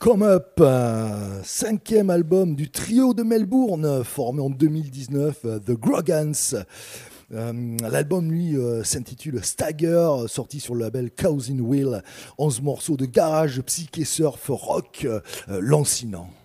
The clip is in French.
Come Up, cinquième album du trio de Melbourne, formé en 2019, The Grogans. L'album, lui, s'intitule Stagger, sorti sur le label Cows in Wheel. 11 morceaux de garage, psyché, surf, rock, lancinant.